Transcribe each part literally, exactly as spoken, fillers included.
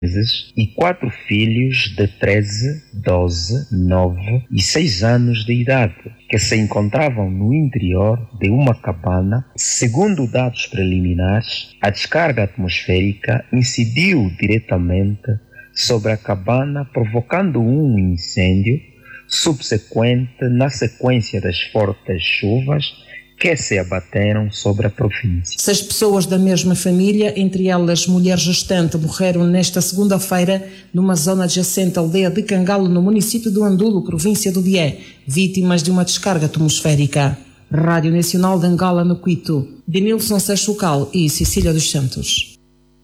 e quatro filhos de treze, doze, nove e seis anos de idade, que se encontravam no interior de uma cabana. Segundo dados preliminares, a descarga atmosférica incidiu diretamente sobre a cabana, provocando um incêndio subsequente na sequência das fortes chuvas que se abateram sobre a província. Seis pessoas da mesma família, entre elas mulher gestante, morreram nesta segunda-feira numa zona adjacente à aldeia de Cangalo, no município do Andulo, província do Bié, vítimas de uma descarga atmosférica. Rádio Nacional de Angola, no Quito, Denilson Seixucal e Cecília dos Santos.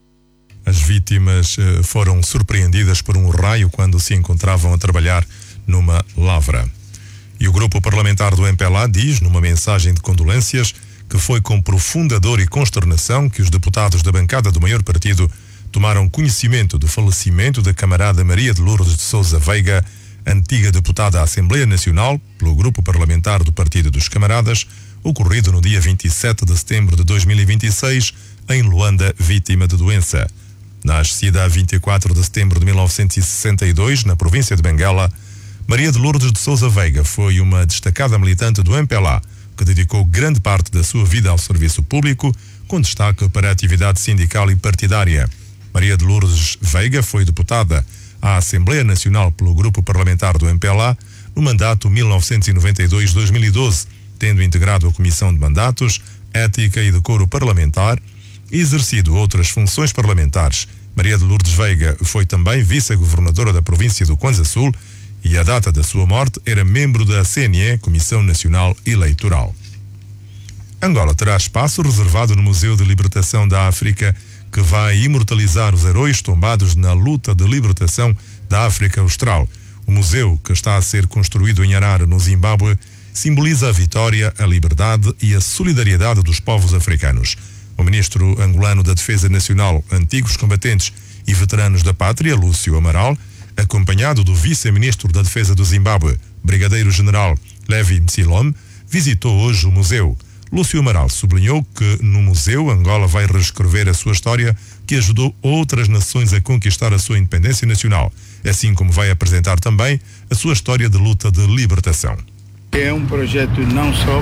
As vítimas foram surpreendidas por um raio quando se encontravam a trabalhar numa lavra. E o grupo parlamentar do M P L A diz, numa mensagem de condolências, que foi com profunda dor e consternação que os deputados da bancada do maior partido tomaram conhecimento do falecimento da camarada Maria de Lourdes de Sousa Veiga, antiga deputada à Assembleia Nacional pelo grupo parlamentar do Partido dos Camaradas, ocorrido no dia vinte e sete de setembro de dois mil e vinte e seis, em Luanda, vítima de doença. Nascida a vinte e quatro de setembro de mil novecentos e sessenta e dois, na província de Benguela, Maria de Lourdes de Sousa Veiga foi uma destacada militante do M P L A, que dedicou grande parte da sua vida ao serviço público, com destaque para a atividade sindical e partidária. Maria de Lourdes Veiga foi deputada à Assembleia Nacional pelo grupo parlamentar do M P L A no mandato mil novecentos e noventa e dois a dois mil e doze, tendo integrado a Comissão de Mandatos, Ética e Decoro Parlamentar e exercido outras funções parlamentares. Maria de Lourdes Veiga foi também vice-governadora da província do Kwanza Sul e a data da sua morte era membro da C N E, Comissão Nacional Eleitoral. Angola terá espaço reservado no Museu de Libertação da África, que vai imortalizar os heróis tombados na luta de libertação da África Austral. O museu, que está a ser construído em Harare, no Zimbábue, simboliza a vitória, a liberdade e a solidariedade dos povos africanos. O ministro angolano da Defesa Nacional, antigos combatentes e veteranos da pátria, Lúcio Amaral, acompanhado do vice-ministro da Defesa do Zimbábue, brigadeiro-general Levi Msilom, visitou hoje o museu. Lúcio Amaral sublinhou que no museu Angola vai reescrever a sua história, que ajudou outras nações a conquistar a sua independência nacional, assim como vai apresentar também a sua história de luta de libertação. É um projeto não só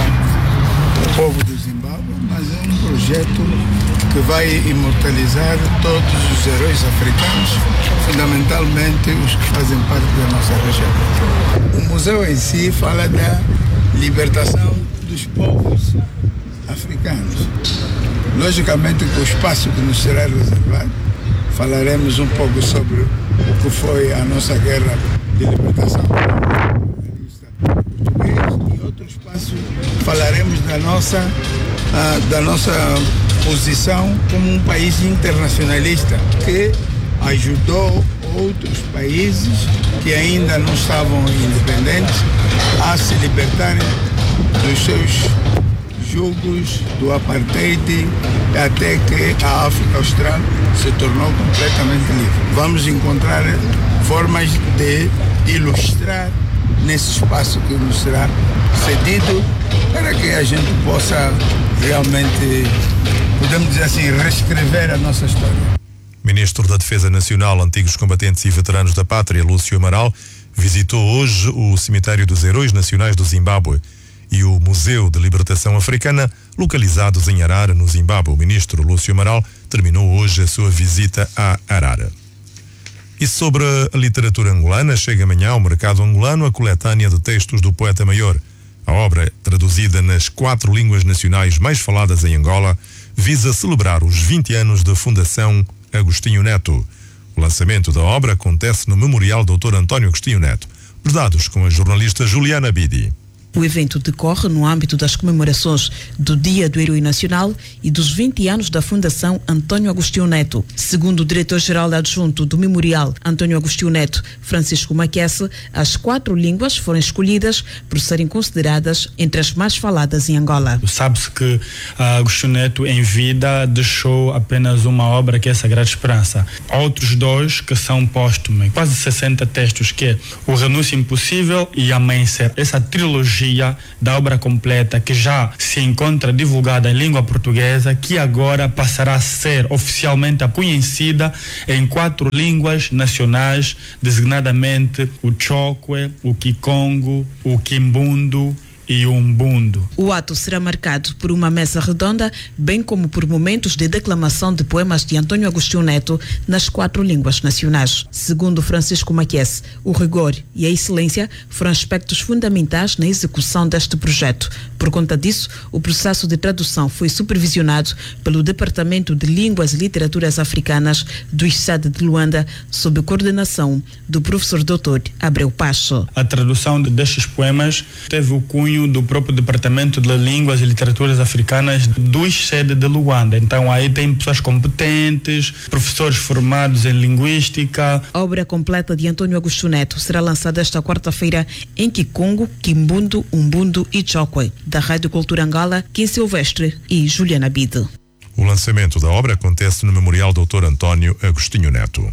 para o povo do Zimbábue, mas é um projeto que vai imortalizar todos os heróis africanos, fundamentalmente os que fazem parte da nossa região. O museu em si fala da libertação dos povos africanos. Logicamente, com o espaço que nos será reservado, falaremos um pouco sobre o que foi a nossa guerra de libertação. Em outro espaço, falaremos da nossa, uh, da nossa posição como um país internacionalista que ajudou outros países que ainda não estavam independentes a se libertarem dos seus jugos do apartheid até que a África Austral se tornou completamente livre. Vamos encontrar formas de ilustrar nesse espaço que nos será cedido para que a gente possa realmente, podemos dizer assim, reescrever a nossa história. Ministro da Defesa Nacional, antigos combatentes e veteranos da pátria, Lúcio Amaral, visitou hoje o Cemitério dos Heróis Nacionais do Zimbábue e o Museu de Libertação Africana, localizados em Harare, no Zimbábue. O ministro Lúcio Amaral terminou hoje a sua visita a Harare. E sobre a literatura angolana, chega amanhã ao mercado angolano a coletânea de textos do poeta maior. A obra, traduzida nas quatro línguas nacionais mais faladas em Angola, visa celebrar os vinte anos da Fundação Agostinho Neto. O lançamento da obra acontece no Memorial doutor António Agostinho Neto. Os dados com a jornalista Juliana Bidi. O evento decorre no âmbito das comemorações do Dia do Herói Nacional e dos vinte anos da Fundação Antônio Agostinho Neto. Segundo o diretor-geral adjunto do Memorial Antônio Agostinho Neto, Francisco Maquesse, as quatro línguas foram escolhidas por serem consideradas entre as mais faladas em Angola. Sabe-se que uh, Agostinho Neto, em vida, deixou apenas uma obra que é a Sagrada Esperança. Outros dois que são póstumos, quase sessenta textos, que é O Renúncio Impossível e Amanhecer. Essa trilogia cronologia da obra completa que já se encontra divulgada em língua portuguesa, que agora passará a ser oficialmente conhecida em quatro línguas nacionais, designadamente o Chokwe, o Kikongo, o Kimbundu e o Umbundo. O ato será marcado por uma mesa redonda, bem como por momentos de declamação de poemas de Antônio Agostinho Neto nas quatro línguas nacionais. Segundo Francisco Maquies, o rigor e a excelência foram aspectos fundamentais na execução deste projeto. Por conta disso, o processo de tradução foi supervisionado pelo Departamento de Línguas e Literaturas Africanas do I C E D de Luanda, sob coordenação do professor doutor Abreu Pacho. A tradução destes poemas teve o cunho do próprio Departamento de Línguas e Literaturas Africanas do I C E D de Luanda. Então aí tem pessoas competentes, professores formados em linguística. A obra completa de Antônio Agostinho Neto será lançada esta quarta-feira em Kikongo, Kimbundu, Umbundo e Chokwe, da Rádio Cultura Angola, Kim Silvestre e Juliana Bide. O lançamento da obra acontece no Memorial doutor Antônio Agostinho Neto.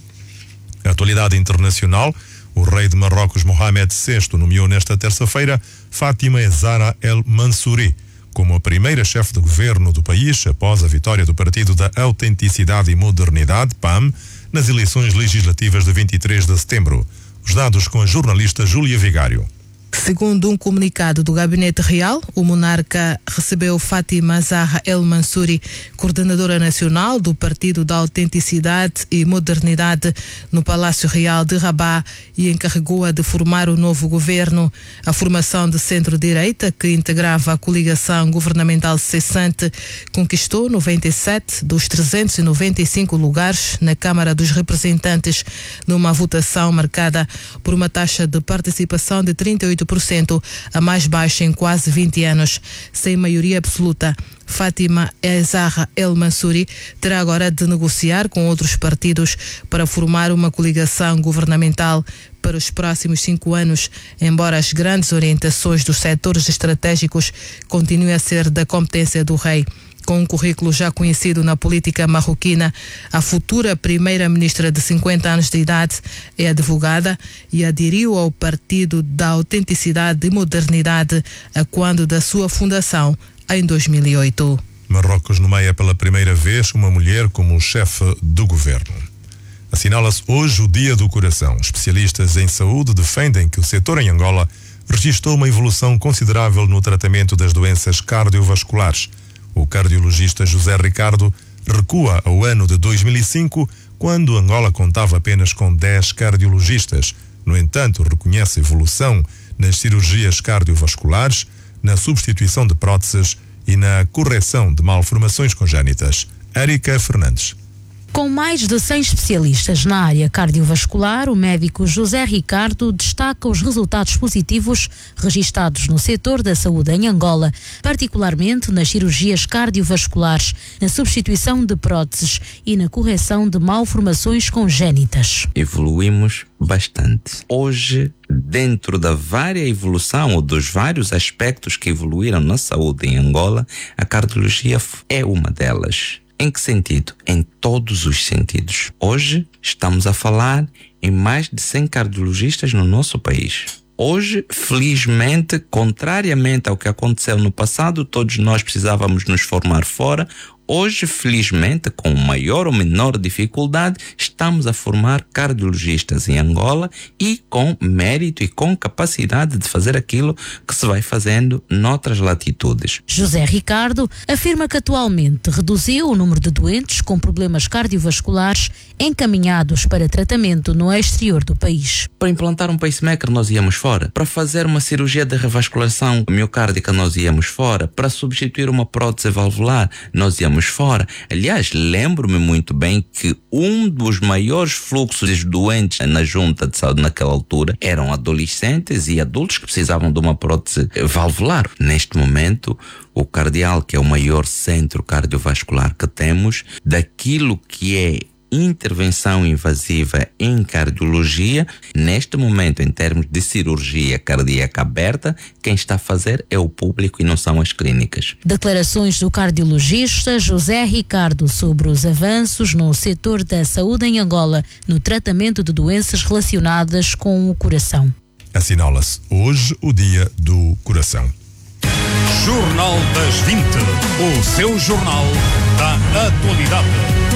A atualidade internacional: o rei de Marrocos, Mohamed sexto, nomeou nesta terça-feira Fátima Zahra El Mansouri como a primeira chefe de governo do país após a vitória do Partido da Autenticidade e Modernidade, P A M, nas eleições legislativas de vinte e três de setembro. Os dados com a jornalista Júlia Vigário. Segundo um comunicado do Gabinete Real, o monarca recebeu Fátima Zahra El Mansouri, coordenadora nacional do Partido da Autenticidade e Modernidade, no Palácio Real de Rabat, e encarregou-a de formar o novo governo. A formação de centro-direita, que integrava a coligação governamental cessante, conquistou noventa e sete dos trezentos e noventa e cinco lugares na Câmara dos Representantes, numa votação marcada por uma taxa de participação de trinta e oito por cento, a mais baixa em quase vinte anos. Sem maioria absoluta, Fátima Zahra El Mansouri terá agora de negociar com outros partidos para formar uma coligação governamental para os próximos cinco anos, embora as grandes orientações dos setores estratégicos continuem a ser da competência do rei. Com um currículo já conhecido na política marroquina, a futura primeira-ministra de cinquenta anos de idade é advogada e aderiu ao Partido da Autenticidade e Modernidade a quando da sua fundação, em dois mil e oito. Marrocos nomeia pela primeira vez uma mulher como chefe do governo. Assinala-se hoje o Dia do Coração. Especialistas em saúde defendem que o setor em Angola registrou uma evolução considerável no tratamento das doenças cardiovasculares. O cardiologista José Ricardo recua ao ano de dois mil e cinco, quando Angola contava apenas com dez cardiologistas. No entanto, reconhece evolução nas cirurgias cardiovasculares, na substituição de próteses e na correção de malformações congénitas. Érica Fernandes. Com mais de cem especialistas na área cardiovascular, o médico José Ricardo destaca os resultados positivos registados no setor da saúde em Angola, particularmente nas cirurgias cardiovasculares, na substituição de próteses e na correção de malformações congénitas. Evoluímos bastante. Hoje, dentro da vária evolução ou dos vários aspectos que evoluíram na saúde em Angola, a cardiologia é uma delas. Em que sentido? Em todos os sentidos. Hoje estamos a falar em mais de cem cardiologistas no nosso país. Hoje, felizmente, contrariamente ao que aconteceu no passado, todos nós precisávamos nos formar fora. Hoje, felizmente, com maior ou menor dificuldade, estamos a formar cardiologistas em Angola e com mérito e com capacidade de fazer aquilo que se vai fazendo noutras latitudes. José Ricardo afirma que atualmente reduziu o número de doentes com problemas cardiovasculares encaminhados para tratamento no exterior do país. Para implantar um pacemaker nós íamos fora. Para fazer uma cirurgia de revascularização miocárdica nós íamos fora. Para substituir uma prótese valvular nós íamos fora. Aliás, lembro-me muito bem que um dos maiores fluxos de doentes na junta de saúde naquela altura eram adolescentes e adultos que precisavam de uma prótese valvular. Neste momento, o Cardial, que é o maior centro cardiovascular que temos, daquilo que é intervenção invasiva em cardiologia, neste momento, em termos de cirurgia cardíaca aberta, quem está a fazer é o público e não são as clínicas. Declarações do cardiologista José Ricardo sobre os avanços no setor da saúde em Angola no tratamento de doenças relacionadas com o coração. Assinala-se hoje o Dia do Coração. Jornal das vinte, o seu jornal da atualidade.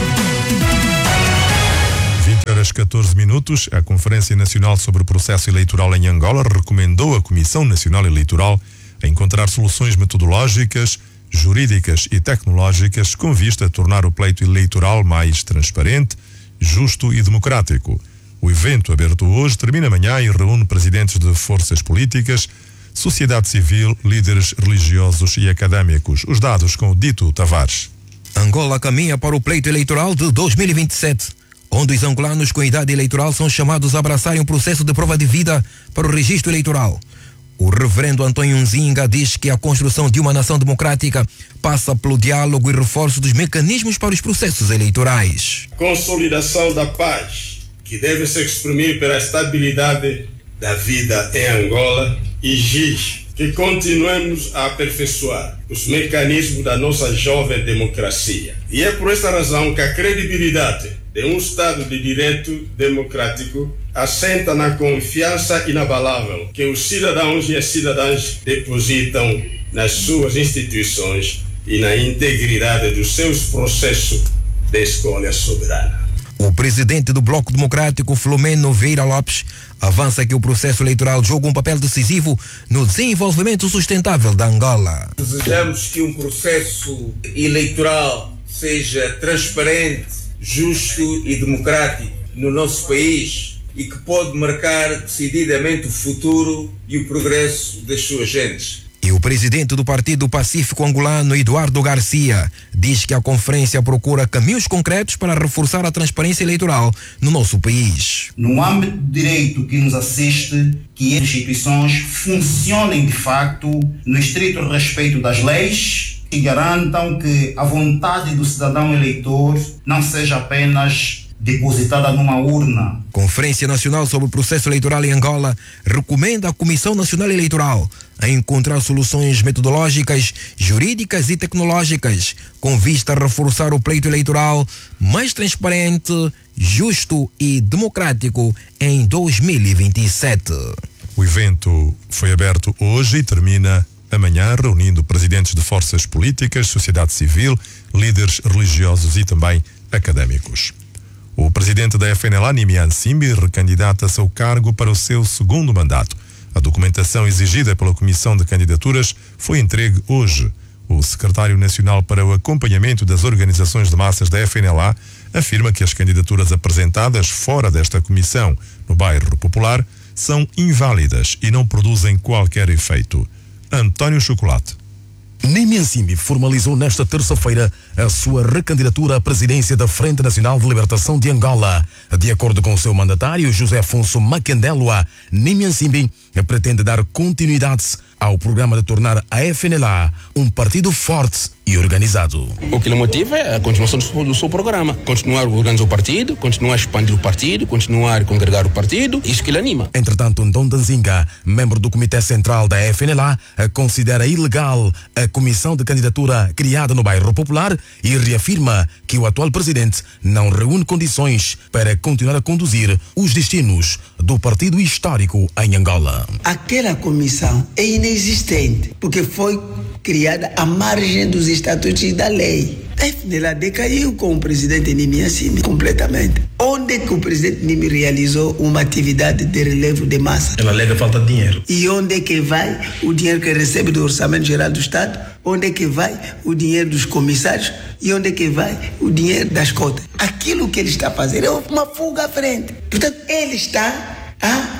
vinte horas catorze minutos, a Conferência Nacional sobre o Processo Eleitoral em Angola recomendou à Comissão Nacional Eleitoral a encontrar soluções metodológicas, jurídicas e tecnológicas com vista a tornar o pleito eleitoral mais transparente, justo e democrático. O evento, aberto hoje, termina amanhã e reúne presidentes de forças políticas, sociedade civil, líderes religiosos e académicos. Os dados com o Dito Tavares. Angola caminha para o pleito eleitoral de dois mil e vinte e sete, onde os angolanos com idade eleitoral são chamados a abraçarem um processo de prova de vida para o registro eleitoral. O reverendo Antônio Nzinga diz que a construção de uma nação democrática passa pelo diálogo e reforço dos mecanismos para os processos eleitorais. Consolidação da paz, que deve se exprimir pela estabilidade da vida em Angola, exige que continuemos a aperfeiçoar os mecanismos da nossa jovem democracia. E é por esta razão que a credibilidade de um Estado de direito democrático assenta na confiança inabalável que os cidadãos e as cidadãs depositam nas suas instituições e na integridade dos seus processos de escolha soberana. O presidente do Bloco Democrático, Filomeno Vieira Lopes, avança que o processo eleitoral joga um papel decisivo no desenvolvimento sustentável da Angola. Desejamos que um processo eleitoral seja transparente, justo e democrático no nosso país e que pode marcar decididamente o futuro e o progresso das suas gentes. E o presidente do Partido Pacífico Angolano, Eduardo Garcia, diz que a conferência procura caminhos concretos para reforçar a transparência eleitoral no nosso país. No âmbito do direito que nos assiste, que as instituições funcionem de facto no estrito respeito das leis e garantam que a vontade do cidadão eleitor não seja apenas depositada numa urna. Conferência Nacional sobre o Processo Eleitoral em Angola recomenda à Comissão Nacional Eleitoral a encontrar soluções metodológicas, jurídicas e tecnológicas com vista a reforçar o pleito eleitoral mais transparente, justo e democrático em dois mil e vinte e sete. O evento foi aberto hoje e termina amanhã, reunindo presidentes de forças políticas, sociedade civil, líderes religiosos e também académicos. O presidente da F N L A, Nimian Simbi, recandidata-se ao cargo para o seu segundo mandato. A documentação exigida pela Comissão de Candidaturas foi entregue hoje. O secretário nacional para o acompanhamento das organizações de massas da F N L A afirma que as candidaturas apresentadas fora desta comissão, no bairro Popular, são inválidas e não produzem qualquer efeito. António Chocolate. Nimian Simbi formalizou nesta terça-feira a sua recandidatura à presidência da Frente Nacional de Libertação de Angola. De acordo com o seu mandatário, José Afonso Macandelua, Nimian Simbi pretende dar continuidade ao programa de tornar a F N L A um partido forte e organizado. O que lhe motiva é a continuação do seu, do seu programa. Continuar a organizar o partido, continuar a expandir o partido, continuar a congregar o partido, isso que lhe anima. Entretanto, Ndonda Nzinga, membro do Comitê Central da F N L A, considera ilegal a comissão de candidatura criada no bairro Popular e reafirma que o atual presidente não reúne condições para continuar a conduzir os destinos do partido histórico em Angola. Aquela comissão é inexistente, porque foi criada à margem dos estatutos e da lei. A F N L A decaiu com o presidente Nimian Simbi completamente. Onde é que o presidente Nimi realizou uma atividade de relevo de massa? Ela alega falta de dinheiro. E onde é que vai o dinheiro que recebe do Orçamento Geral do Estado? Onde é que vai o dinheiro dos comissários? E onde é que vai o dinheiro das cotas? Aquilo que ele está fazendo é uma fuga à frente. Portanto, ele está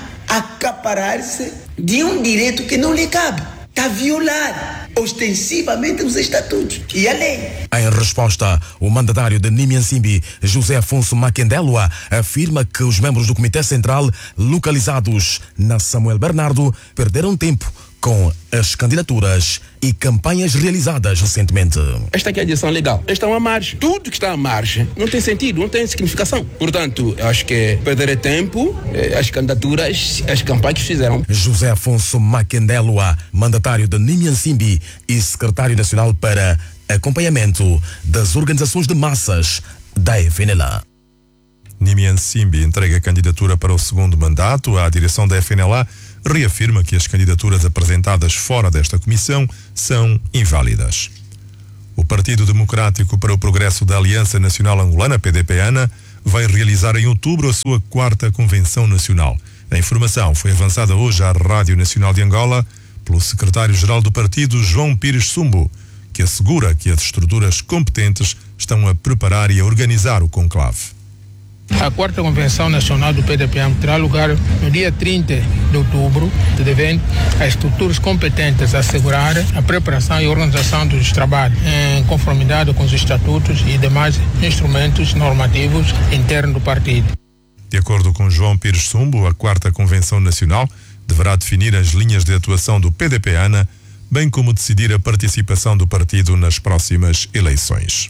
a acaparar-se de um direito que não lhe cabe. Está a violar ostensivamente os estatutos e a lei. Em resposta, o mandatário de Nimian Simbi, José Afonso Macandelua, afirma que os membros do Comitê Central localizados na Samuel Bernardo perderam tempo com as candidaturas e campanhas realizadas recentemente. Esta aqui é a direção legal. Esta é uma margem. Tudo que está à margem não tem sentido, não tem significação. Portanto, eu acho que é perder tempo, as candidaturas, as campanhas que fizeram. José Afonso Macandelua, mandatário de Nimian Simbi e secretário nacional para acompanhamento das organizações de massas da F N L A. Nimian Simbi entrega a candidatura para o segundo mandato à direção da F N L A reafirma que as candidaturas apresentadas fora desta comissão são inválidas. O Partido Democrático para o Progresso da Aliança Nacional Angolana, P D P A N A, vai realizar em outubro a sua quarta Convenção Nacional. A informação foi avançada hoje à Rádio Nacional de Angola pelo secretário-geral do partido, João Pires Sumbo, que assegura que as estruturas competentes estão a preparar e a organizar o conclave. A quarta Convenção Nacional do P D P A N A terá lugar no dia trinta de outubro, devendo as estruturas competentes assegurar a preparação e organização dos trabalhos em conformidade com os estatutos e demais instrumentos normativos internos do partido. De acordo com João Pires Sumbo, a quarta Convenção Nacional deverá definir as linhas de atuação do P D P A N A, bem como decidir a participação do partido nas próximas eleições.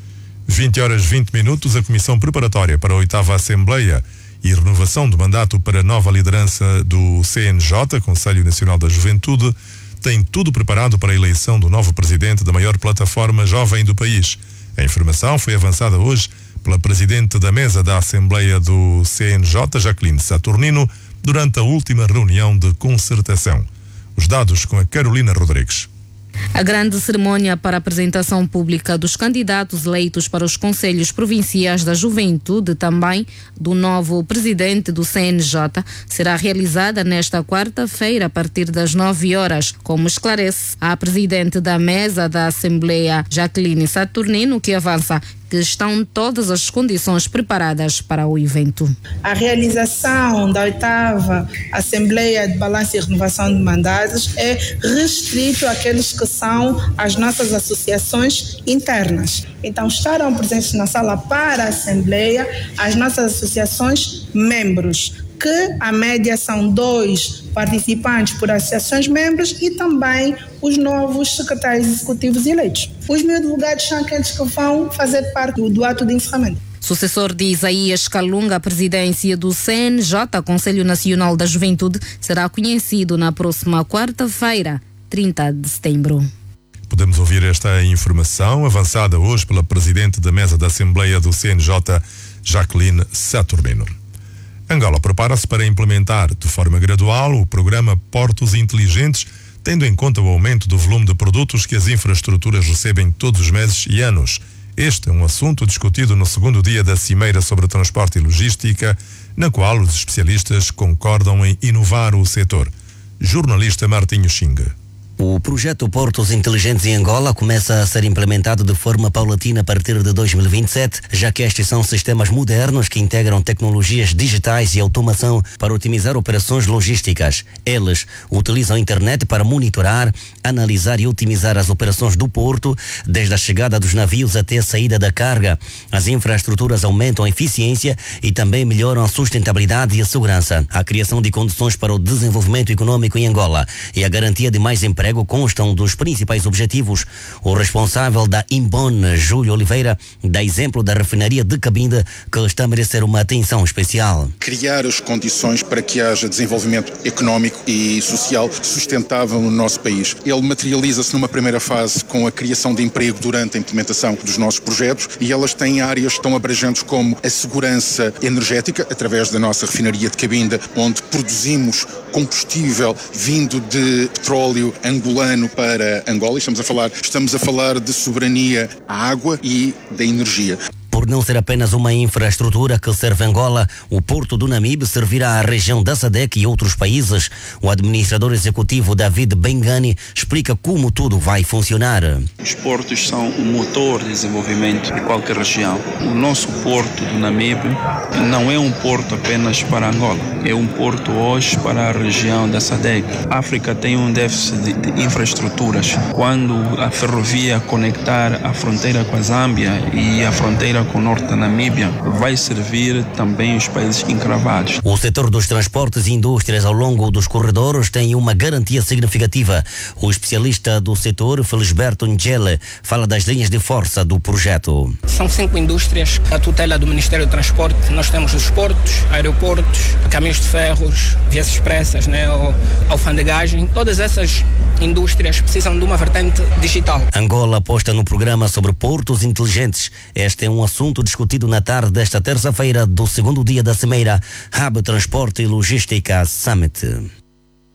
vinte horas e vinte minutos, a Comissão Preparatória para a oitava Assembleia e Renovação do Mandato para a nova liderança do C N J, Conselho Nacional da Juventude, tem tudo preparado para a eleição do novo presidente da maior plataforma jovem do país. A informação foi avançada hoje pela presidente da mesa da Assembleia do C N J, Jacqueline Saturnino, durante a última reunião de concertação. Os dados com a Carolina Rodrigues. A grande cerimônia para a apresentação pública dos candidatos eleitos para os Conselhos Provinciais da Juventude, também do novo presidente do C N J, será realizada nesta quarta-feira a partir das nove horas, como esclarece a presidente da mesa da Assembleia, Jacqueline Saturnino, que avança que estão todas as condições preparadas para o evento. A realização da oitava Assembleia de Balanço e Renovação de Mandatos é restrito àqueles que são as nossas associações internas. Então estarão presentes na sala para a Assembleia as nossas associações membros, que a média são dois participantes por associações membros e também os novos secretários executivos eleitos. Os mil delegados são aqueles que vão fazer parte do, do ato de encerramento. Sucessor de Isaías Calunga, a presidência do C N J, Conselho Nacional da Juventude, será conhecido na próxima quarta-feira, trinta de setembro. Podemos ouvir esta informação avançada hoje pela presidente da mesa da Assembleia do C N J, Jacqueline Saturnino. Angola prepara-se para implementar de forma gradual o programa Portos Inteligentes, tendo em conta o aumento do volume de produtos que as infraestruturas recebem todos os meses e anos. Este é um assunto discutido no segundo dia da Cimeira sobre Transporte e Logística, na qual os especialistas concordam em inovar o setor. Jornalista Martinho Xinga. O projeto Portos Inteligentes em Angola começa a ser implementado de forma paulatina a partir de dois mil e vinte e sete, já que estes são sistemas modernos que integram tecnologias digitais e automação para otimizar operações logísticas. Eles utilizam a internet para monitorar, analisar e otimizar as operações do porto, desde a chegada dos navios até a saída da carga. As infraestruturas aumentam a eficiência e também melhoram a sustentabilidade e a segurança. A criação de condições para o desenvolvimento econômico em Angola e a garantia de mais emprego constam dos principais objetivos. O responsável da Imbon, Júlio Oliveira, dá exemplo da refinaria de Cabinda, que está a merecer uma atenção especial. Criar as condições para que haja desenvolvimento económico e social sustentável no nosso país. Ele materializa-se numa primeira fase com a criação de emprego durante a implementação dos nossos projetos, e elas têm áreas tão abrangentes como a segurança energética, através da nossa refinaria de Cabinda, onde produzimos combustível vindo de petróleo angolano para Angola. Estamos a falar, estamos a falar de soberania à água e da energia. Por não ser apenas uma infraestrutura que serve Angola, o Porto do Namibe servirá à região da S A D C e outros países. O administrador executivo David Bengani explica como tudo vai funcionar. Os portos são o motor de desenvolvimento de qualquer região. O nosso Porto do Namibe não é um porto apenas para Angola, é um porto hoje para a região da S A D C. A África tem um déficit de, de infraestruturas. Quando a ferrovia conectar a fronteira com a Zâmbia e a fronteira com o norte da Namíbia, vai servir também os países encravados. O setor dos transportes e indústrias ao longo dos corredores tem uma garantia significativa. O especialista do setor, Felisberto Ngele, fala das linhas de força do projeto. São cinco indústrias a tutela do Ministério do Transporte. Nós temos os portos, aeroportos, caminhos de ferros, vias expressas, né, alfandegagem. Todas essas indústrias precisam de uma vertente digital. Angola aposta no programa sobre portos inteligentes. Este é um assunto discutido na tarde desta terça-feira do segundo dia da Cimeira Hub Transporte e Logística Summit.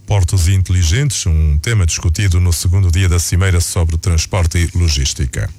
Portos inteligentes, um tema discutido no segundo dia da Cimeira sobre Transporte e Logística.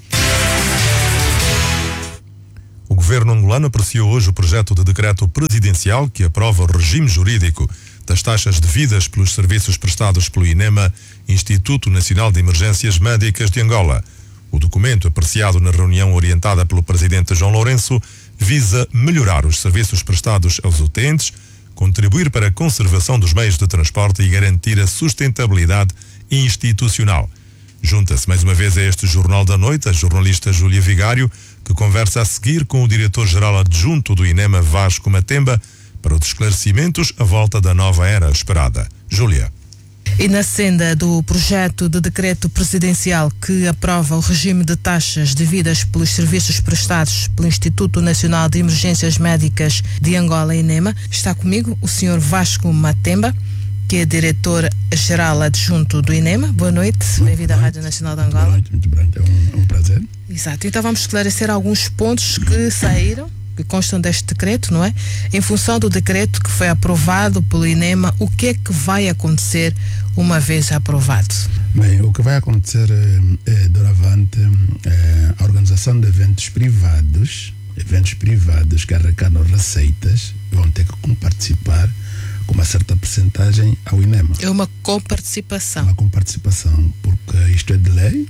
O governo angolano apreciou hoje o projeto de decreto presidencial que aprova o regime jurídico das taxas devidas pelos serviços prestados pelo INEMA, Instituto Nacional de Emergências Médicas de Angola. O documento, apreciado na reunião orientada pelo presidente João Lourenço, visa melhorar os serviços prestados aos utentes, contribuir para a conservação dos meios de transporte e garantir a sustentabilidade institucional. Junta-se mais uma vez a este Jornal da Noite a jornalista Júlia Vigário, que conversa a seguir com o diretor-geral adjunto do INEMA, Vasco Matemba, para os esclarecimentos à volta da nova era esperada. Júlia. E na senda do projeto de decreto presidencial que aprova o regime de taxas devidas pelos serviços prestados pelo Instituto Nacional de Emergências Médicas de Angola, INEMA, está comigo o senhor Vasco Matemba, que é diretor-geral adjunto do INEMA. Boa noite, bem-vindo à Rádio Nacional de Angola. Boa noite, muito bem, é um, é um prazer. Exato, então vamos esclarecer alguns pontos que saíram, que constam deste decreto, não é? Em função do decreto que foi aprovado pelo INEMA, o que é que vai acontecer uma vez aprovado? Bem, o que vai acontecer é, é doravante, é, a organização de eventos privados, eventos privados que arrecadam receitas, vão ter que participar com uma certa percentagem ao INEMA. É uma comparticipação. Uma comparticipação, porque isto é de lei.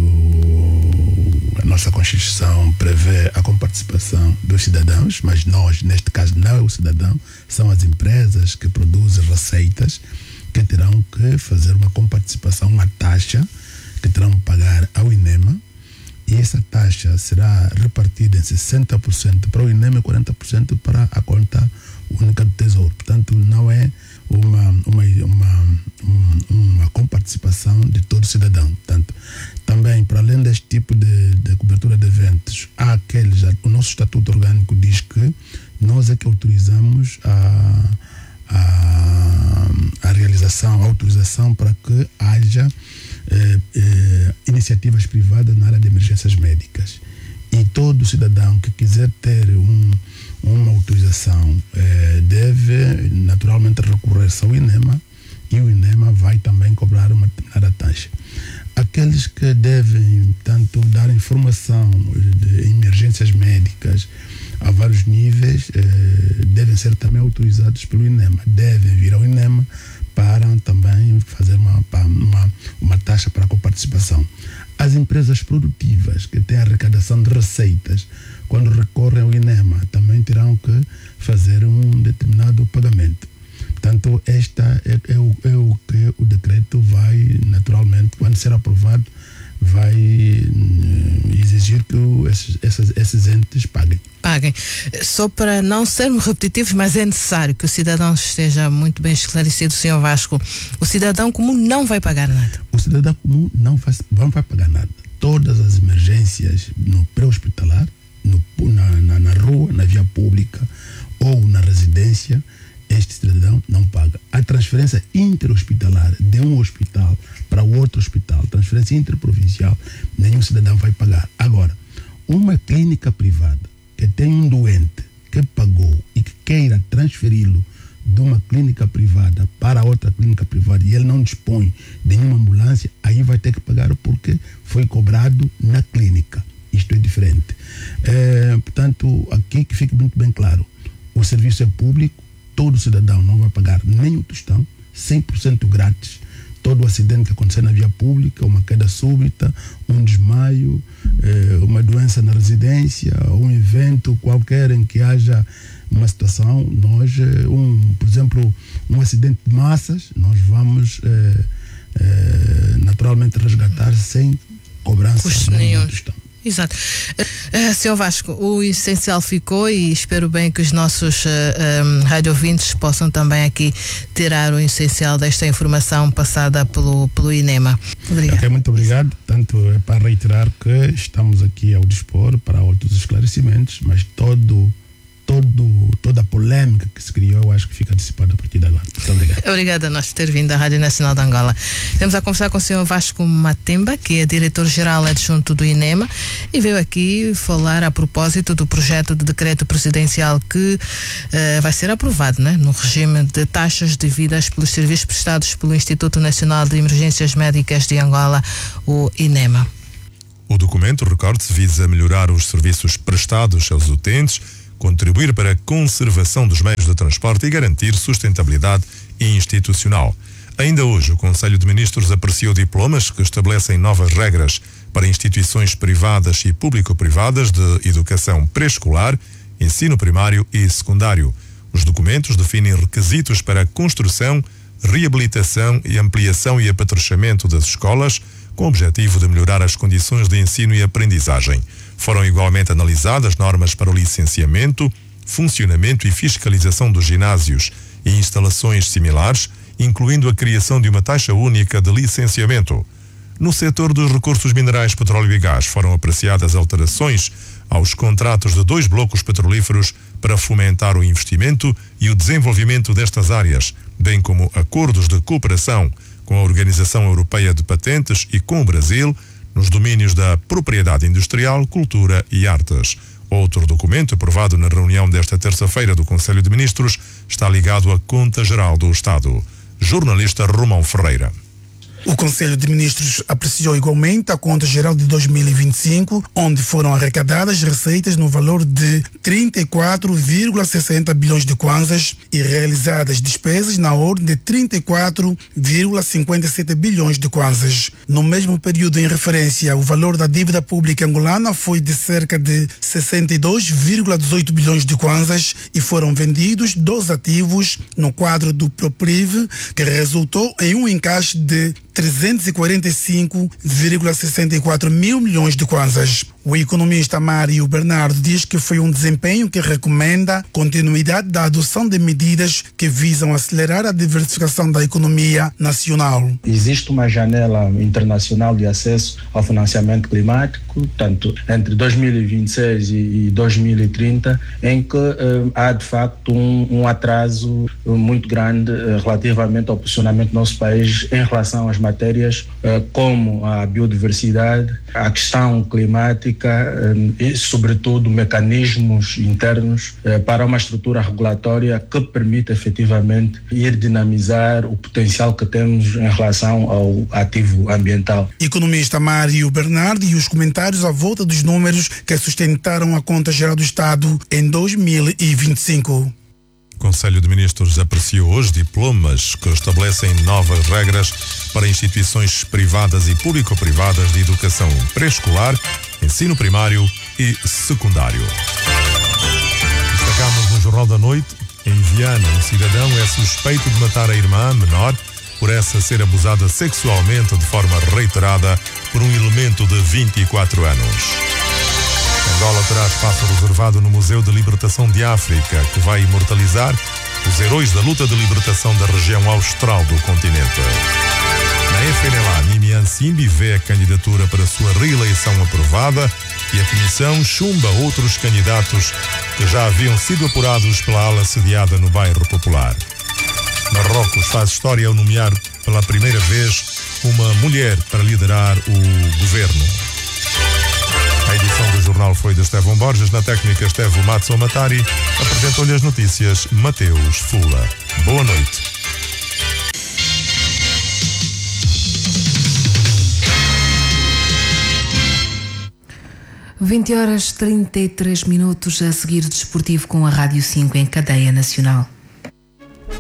O, a nossa Constituição prevê a comparticipação dos cidadãos, mas nós, neste caso, não é o cidadão, são as empresas que produzem receitas que terão que fazer uma comparticipação, uma taxa que terão que pagar ao INEMA, e essa taxa será repartida em sessenta por cento para o INEMA e quarenta por cento para a conta única do Tesouro. Portanto, não é uma, uma, uma, uma comparticipação de todo cidadão. Portanto, também, para além deste tipo de, de cobertura de eventos, há aqueles, o nosso Estatuto Orgânico diz que nós é que autorizamos a, a, a realização, a autorização para que haja eh, eh, iniciativas privadas na área de emergências médicas. E todo cidadão que quiser ter um uma autorização eh, deve naturalmente recorrer-se ao INEMA, e o INEMA vai também cobrar uma determinada taxa. Aqueles que devem, tanto dar informação de emergências médicas a vários níveis, eh, devem ser também autorizados pelo INEMA, devem vir ao INEMA para também fazer uma, uma, uma taxa para a coparticipação. As empresas produtivas que têm arrecadação de receitas, quando recorrem ao INEMA, também terão que fazer um determinado pagamento. Portanto, esta é, é, o, é o que o decreto vai, naturalmente, quando ser aprovado, vai exigir que esses, esses, esses entes paguem. Paguem. Só para não sermos repetitivos, mas é necessário que o cidadão esteja muito bem esclarecido, senhor Vasco. O cidadão comum não vai pagar nada. O cidadão comum não vai, não vai pagar nada. Todas as emergências no pré-hospitalar, no, na, na, na rua, na via pública ou na residência, este cidadão não paga. A transferência interhospitalar de um hospital para o outro hospital, transferência interprovincial, nenhum cidadão vai pagar. Agora, uma clínica privada que tem um doente que pagou e que queira transferi-lo de uma clínica privada para outra clínica privada e ele não dispõe de nenhuma ambulância, aí vai ter que pagar porque foi cobrado na clínica. Isto é diferente. É, portanto, aqui que fique muito bem claro, o serviço é público, todo cidadão não vai pagar nem um tostão, cem por cento grátis. Todo acidente que acontecer na via pública, uma queda súbita, um desmaio, eh, uma doença na residência, um evento qualquer em que haja uma situação, nós, um, por exemplo, um acidente de massas, nós vamos eh, eh, naturalmente resgatar sem cobrança de um tostão. Exato. Uh, senhor Vasco, o essencial ficou e espero bem que os nossos uh, um, radiovintes possam também aqui tirar o essencial desta informação passada pelo, pelo INEMA. Obrigado. Okay, muito obrigado. Tanto é para reiterar que estamos aqui ao dispor para outros esclarecimentos, mas todo, todo, toda a polêmica que se criou, eu acho que fica dissipada a partir de agora. Muito obrigado. Obrigada a nós por ter vindo à Rádio Nacional de Angola. Estamos a conversar com o senhor Vasco Matemba, que é diretor-geral adjunto do INEMA, e veio aqui falar a propósito do projeto de decreto presidencial que uh, vai ser aprovado, né, no regime de taxas devidas pelos serviços prestados pelo Instituto Nacional de Emergências Médicas de Angola, o INEMA. O documento, recorde-se, visa melhorar os serviços prestados aos utentes, contribuir para a conservação dos meios de transporte e garantir sustentabilidade institucional. Ainda hoje, o Conselho de Ministros apreciou diplomas que estabelecem novas regras para instituições privadas e público-privadas de educação pré-escolar, ensino primário e secundário. Os documentos definem requisitos para a construção, reabilitação e ampliação e apetrechamento das escolas, com o objetivo de melhorar as condições de ensino e aprendizagem. Foram igualmente analisadas normas para o licenciamento, funcionamento e fiscalização dos ginásios e instalações similares, incluindo a criação de uma taxa única de licenciamento. No setor dos recursos minerais, petróleo e gás, foram apreciadas alterações aos contratos de dois blocos petrolíferos para fomentar o investimento e o desenvolvimento destas áreas, bem como acordos de cooperação com a Organização Europeia de Patentes e com o Brasil, nos domínios da propriedade industrial, cultura e artes. Outro documento aprovado na reunião desta terça-feira do Conselho de Ministros está ligado à Conta Geral do Estado. Jornalista Romão Ferreira. O Conselho de Ministros apreciou igualmente a Conta Geral de dois mil e vinte e cinco, onde foram arrecadadas receitas no valor de trinta e quatro vírgula sessenta bilhões de kwanzas e realizadas despesas na ordem de trinta e quatro vírgula cinquenta e sete bilhões de kwanzas. No mesmo período em referência, o valor da dívida pública angolana foi de cerca de sessenta e dois vírgula dezoito bilhões de kwanzas e foram vendidos dois ativos no quadro do Propriv, que resultou em um encaixe de trezentos e quarenta e cinco vírgula sessenta e quatro mil milhões de kwanzas. O economista Mário Bernardo diz que foi um desempenho que recomenda continuidade da adoção de medidas que visam acelerar a diversificação da economia nacional. Existe uma janela internacional de acesso ao financiamento climático, tanto entre dois mil e vinte e seis e dois mil e trinta, em que eh, há de facto um, um atraso muito grande eh, relativamente ao posicionamento do nosso país em relação às matérias eh, como a biodiversidade, a questão climática e, sobretudo, mecanismos internos eh, para uma estrutura regulatória que permita efetivamente ir dinamizar o potencial que temos em relação ao ativo ambiental. Economista Mário Bernardo e os comentários à volta dos números que sustentaram a Conta Geral do Estado em dois mil e vinte e cinco. O Conselho de Ministros apreciou hoje diplomas que estabelecem novas regras para instituições privadas e público-privadas de educação pré-escolar, ensino primário e secundário. Destacamos no Jornal da Noite, em Viana, um cidadão é suspeito de matar a irmã menor por essa ser abusada sexualmente de forma reiterada por um elemento de vinte e quatro anos. Angola terá espaço reservado no Museu de Libertação de África, que vai imortalizar os heróis da luta de libertação da região austral do continente. Na F N L A, Nimian Simbi vê a candidatura para sua reeleição aprovada e a Comissão chumba outros candidatos que já haviam sido apurados pela ala sediada no bairro Popular. Marrocos faz história ao nomear pela primeira vez uma mulher para liderar o governo. A edição do jornal foi de Estevão Borges, na técnica Estevão Matson Matari, apresentou-lhe as notícias Mateus Fula. Boa noite. vinte horas trinta e três minutos, a seguir desportivo com a Rádio cinco em cadeia nacional.